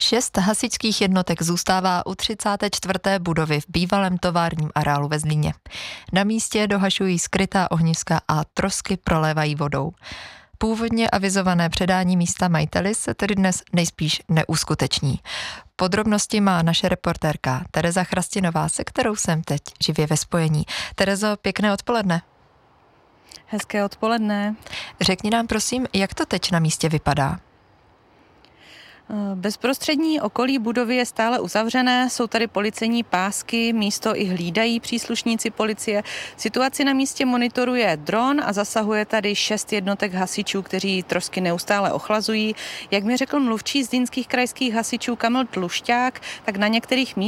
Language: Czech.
6 hasičských jednotek zůstává u 34. budovy v bývalém továrním areálu ve Zlíně. Na místě dohašují skrytá ohniska a trosky prolévají vodou. Původně avizované předání místa majiteli se tedy dnes nejspíš neuskuteční. Podrobnosti má naše reportérka Tereza Chrastinová, se kterou jsem teď živě ve spojení. Terezo, pěkné odpoledne. Hezké odpoledne. Řekni nám prosím, jak to teď na místě vypadá? Bezprostřední okolí budovy je stále uzavřené, jsou tady policejní pásky, místo i hlídají příslušníci policie. Situaci na místě monitoruje dron a zasahuje tady 6 jednotek hasičů, kteří trosky neustále ochlazují. Jak mi řekl mluvčí zlínských krajských hasičů Kamil Tlušťák, tak na některých místech